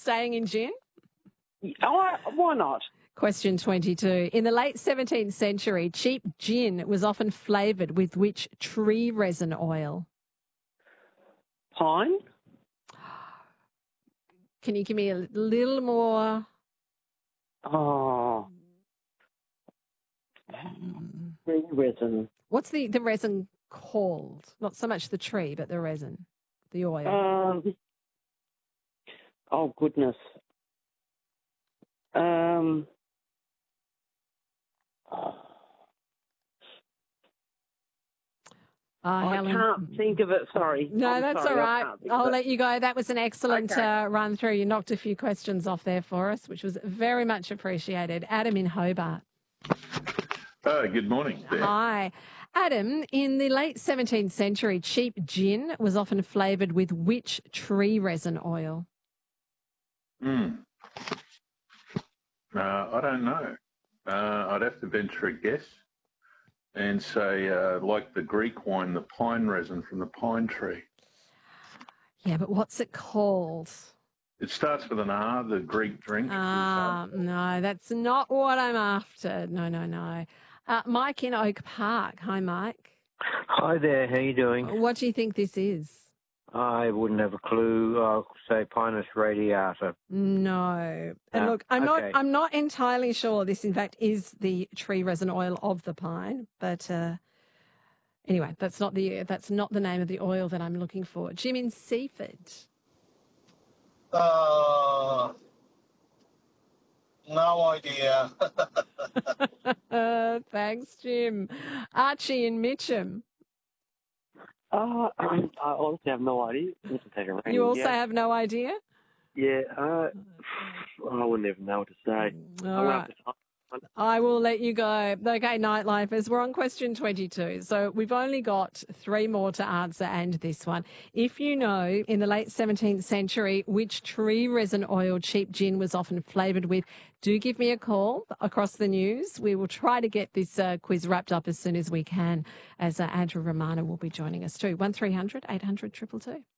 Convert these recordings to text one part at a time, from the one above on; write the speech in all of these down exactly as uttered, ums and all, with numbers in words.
staying in gin? Oh, why not? Question twenty-two. In the late seventeenth century, cheap gin was often flavoured with which tree resin oil? Pine? Can you give me a little more? Oh. Tree resin. What's the, the resin called? Not so much the tree, but the resin, the oil. Um. Oh, goodness. Um. Uh, I Helen. can't think of it, sorry. No, I'm that's sorry, all I right. can't think I'll of it. let you go. That was an excellent Okay. uh, run through. You knocked a few questions off there for us, which was very much appreciated. Adam in Hobart. Oh, good morning. There. Hi. Adam, in the late seventeenth century, cheap gin was often flavoured with which tree resin oil? Mm. Uh, I don't know. Uh, I'd have to venture a guess and say, uh, like the Greek wine, the pine resin from the pine tree. Yeah, but what's it called? It starts with an R, the Greek drink. Ah, no, that's not what I'm after. No, no, no. Uh, Mike in Oak Park. Hi, Mike. Hi there, how you doing? What do you think this is? I wouldn't have a clue. I'll say Pinus radiata. No. And Ah, look, I'm okay. not I'm not entirely sure this in fact is the tree resin oil of the pine, but uh, anyway, that's not the that's not the name of the oil that I'm looking for. Jim in Seaford. Uh, no idea. uh, thanks, Jim. Archie in Mitcham. Uh, I honestly have no idea. This will take a rain. You also yeah. have no idea? Yeah, uh, I wouldn't even know what to say. All I'm right. I will let you go. Okay, Nightlifers, we're on question twenty-two. So we've only got three more to answer and this one. If you know, in the late seventeenth century, which tree resin oil cheap gin was often flavoured with, do give me a call across the news. We will try to get this uh, quiz wrapped up as soon as we can, as uh, Andrew Romano will be joining us too. one three hundred eight hundred two two two.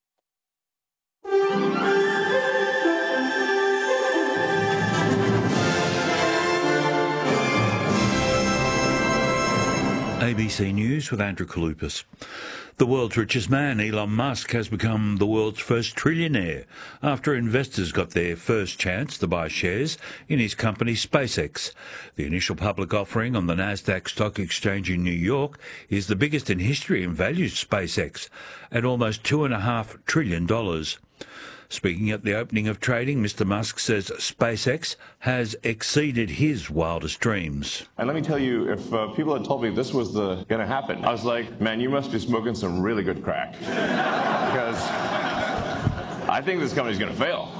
A B C News with Andrew Kalupas. The world's richest man, Elon Musk, has become the world's first trillionaire after investors got their first chance to buy shares in his company SpaceX. The initial public offering on the Nasdaq Stock Exchange in New York is the biggest in history and values SpaceX at almost two point five trillion dollars. Speaking at the opening of trading, Mister Musk says SpaceX has exceeded his wildest dreams. And let me tell you, if uh, people had told me this was the going to happen, I was like, man, you must be smoking some really good crack. Because I think this company's going to fail.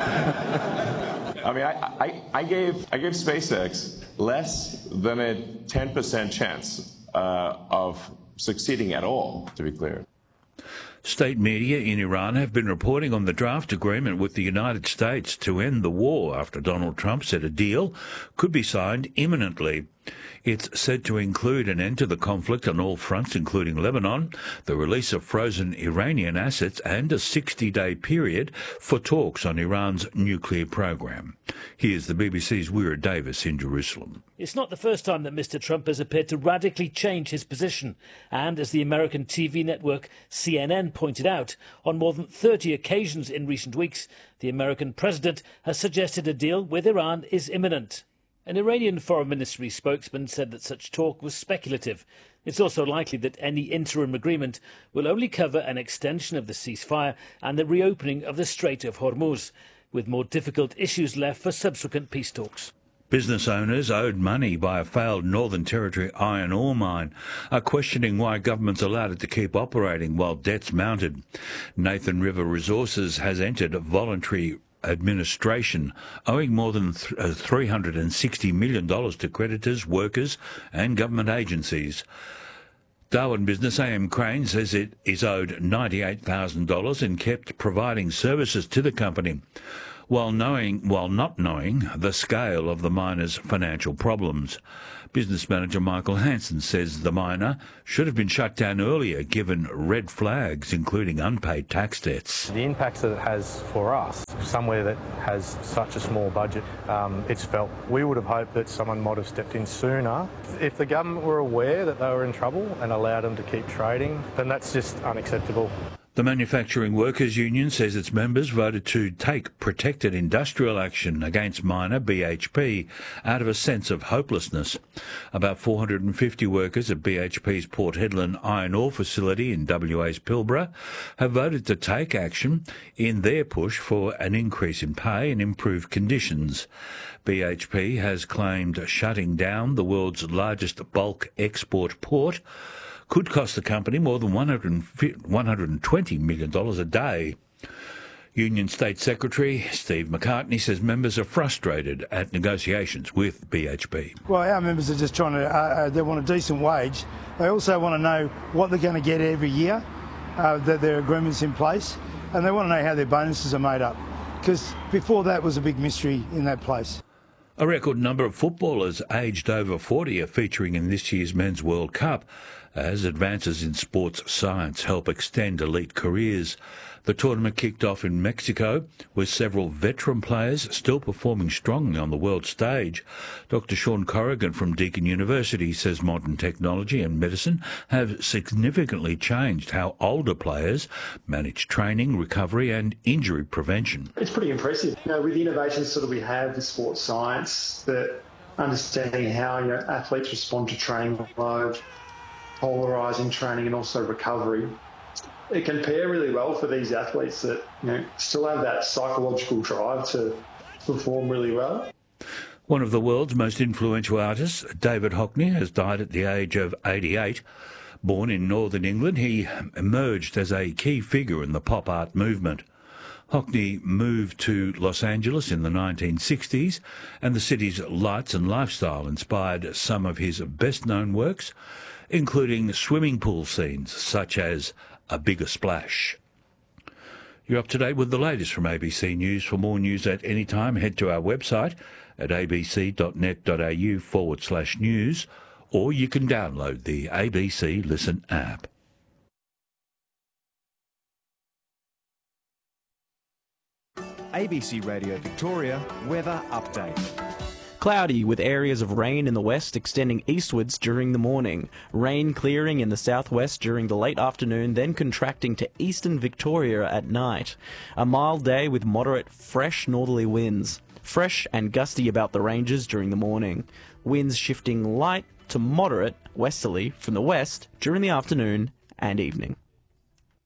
I mean, I, I, I, gave, I gave SpaceX less than a ten percent chance uh, of succeeding at all, to be clear. State media in Iran have been reporting on the draft agreement with the United States to end the war after Donald Trump said a deal could be signed imminently. It's said to include an end to the conflict on all fronts, including Lebanon, the release of frozen Iranian assets, and a sixty-day period for talks on Iran's nuclear program. Here's the B B C's Weira Davis in Jerusalem. It's not the first time that Mister Trump has appeared to radically change his position. And as the American T V network C N N pointed out, on more than thirty occasions in recent weeks, the American president has suggested a deal with Iran is imminent. An Iranian foreign ministry spokesman said that such talk was speculative. It's also likely that any interim agreement will only cover an extension of the ceasefire and the reopening of the Strait of Hormuz, with more difficult issues left for subsequent peace talks. Business owners owed money by a failed Northern Territory iron ore mine are questioning why governments allowed it to keep operating while debts mounted. Nathan River Resources has entered voluntary administration, owing more than three hundred sixty million dollars to creditors, workers and government agencies. Darwin business A M Crane says it is owed ninety-eight thousand dollars and kept providing services to the company. while knowing, while not knowing the scale of the miner's financial problems. Business manager Michael Hansen says the miner should have been shut down earlier given red flags, including unpaid tax debts. The impacts that it has for us, somewhere that has such a small budget, um, it's felt. We would have hoped that someone might have stepped in sooner. If the government were aware that they were in trouble and allowed them to keep trading, then that's just unacceptable. The Manufacturing Workers Union says its members voted to take protected industrial action against miner B H P out of a sense of hopelessness. About four hundred fifty workers at B H P's Port Hedland iron ore facility in W A's Pilbara have voted to take action in their push for an increase in pay and improved conditions. B H P has claimed shutting down the world's largest bulk export port could cost the company more than one hundred twenty million dollars a day. Union State Secretary Steve McCartney says members are frustrated at negotiations with B H P. Well, our members are just trying to, uh, uh, they want a decent wage. They also want to know what they're going to get every year, uh, that their agreement's in place, and they want to know how their bonuses are made up, because before that was a big mystery in that place. A record number of footballers aged over forty are featuring in this year's Men's World Cup as advances in sports science help extend elite careers. The tournament kicked off in Mexico with several veteran players still performing strongly on the world stage. Doctor Sean Corrigan from Deakin University says modern technology and medicine have significantly changed how older players manage training, recovery and injury prevention. It's pretty impressive. You know, with the innovations sort of we have with sports science, that understanding how, you know, athletes respond to training load, polarising training and also recovery, it can pair really well for these athletes that, you know, still have that psychological drive to perform really well. One of the world's most influential artists, David Hockney, has died at the age of eighty-eight. Born in northern England, he emerged as a key figure in the pop art movement. Hockney moved to Los Angeles in the nineteen sixties, and the city's lights and lifestyle inspired some of his best-known works, including swimming pool scenes such as A Bigger Splash. You're up to date with the latest from A B C News. For more news at any time, head to our website at abc.net.au forward slash news, or you can download the A B C Listen app. A B C Radio Victoria Weather Update. Cloudy with areas of rain in the west extending eastwards during the morning. Rain clearing in the southwest during the late afternoon, then contracting to eastern Victoria at night. A mild day with moderate, fresh northerly winds. Fresh and gusty about the ranges during the morning. Winds shifting light to moderate westerly from the west during the afternoon and evening.